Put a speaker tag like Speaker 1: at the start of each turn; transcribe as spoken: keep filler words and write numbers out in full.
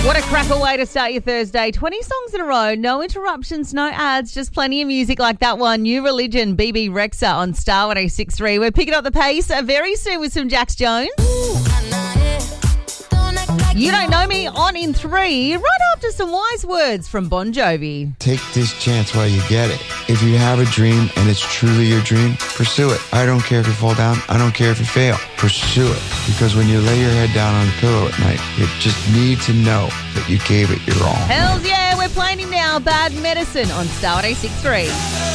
Speaker 1: What a cracker way to start your Thursday. twenty songs in a row, no interruptions, no ads, just plenty of music like that one. New Religion, B B Rexa on Star one oh six point three. We're picking up the pace uh, very soon with some Jax Jones. You Don't Know Me on in three, right after some wise words from Bon Jovi.
Speaker 2: Take this chance while you get it. If you have a dream and it's truly your dream, pursue it. I don't care if you fall down. I don't care if you fail. Pursue it. Because when you lay your head down on the pillow at night, you just need to know that you gave it your all.
Speaker 1: Hells yeah, we're playing him now. Bad Medicine on Star one oh six point three.